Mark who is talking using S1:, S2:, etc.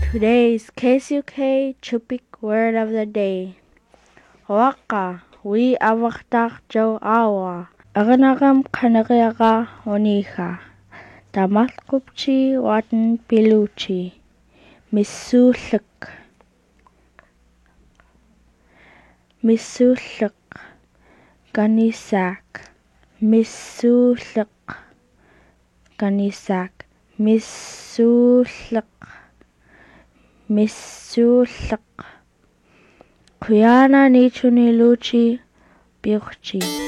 S1: Today's KSUK Chupik word of the day. Waka, we awaktak jo awa. Aganagam kanagayaga onika. Damatkupchi watan piluchi. Misulik. Misulik. Ganisak. Misulik. Ganisak. Misulik. Misulik. Kuyana nichuni luchi biuchi.